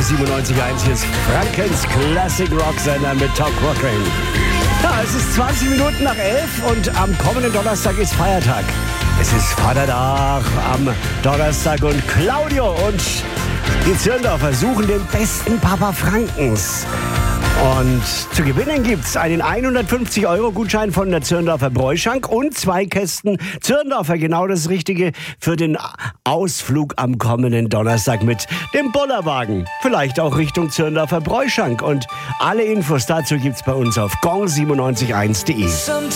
97.1, hier ist Frankens Classic Rock Sender mit Talk Rockin'. Ja, es ist 20 Minuten nach 11 und am kommenden Donnerstag ist Feiertag. Es ist Vatertag am Donnerstag und Claudio und die Zirndorfer suchen den besten Papa Frankens. Und zu gewinnen gibt's einen 150-Euro-Gutschein von der Zirndorfer Bräuschank und 2 Kästen Zirndorfer. Genau das Richtige für den Ausflug am kommenden Donnerstag mit dem Bollerwagen. Vielleicht auch Richtung Zirndorfer Bräuschank. Und alle Infos dazu gibt's bei uns auf gong971.de.